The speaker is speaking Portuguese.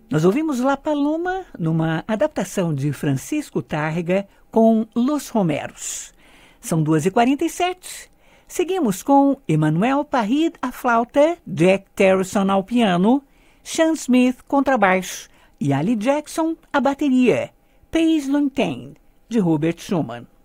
Nós ouvimos La Paloma numa adaptação de Francisco Tárrega com Los Romeros. São 2h47. Seguimos com Emmanuel Parrid à flauta, Jack Terrasson ao piano, Sean Smith contrabaixo e Ali Jackson à bateria. Pays Lointain, de Robert Schumann.